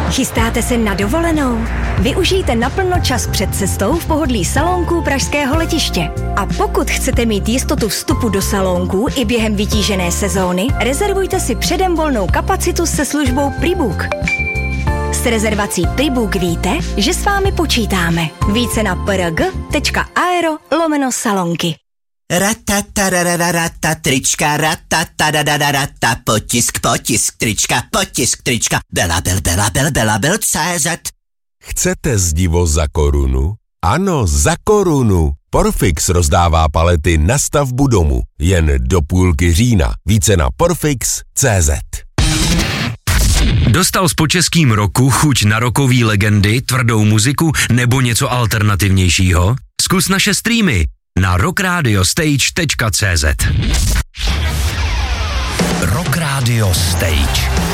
Chystáte se na dovolenou? Využijte naplno čas před cestou v pohodlí salónků pražského letiště. A pokud chcete mít jistotu vstupu do salónků i během vytížené sezóny, rezervujte si předem volnou kapacitu se službou Prebook. S rezervací Prebook víte, že s vámi počítáme. Více na prg.aero/salonky. Ratatarararata, trička, ratatarararata, potisk, trička, belabel.cz. Chcete zdivo za korunu? Ano, za korunu. Porfix rozdává palety na stavbu domu. Jen do půlky října. Více na porfix.cz. Dostal s počeským roku chuť na rokový legendy, tvrdou muziku nebo něco alternativnějšího? Zkus naše streamy na rockradiostage.cz. Rock Radio Stage.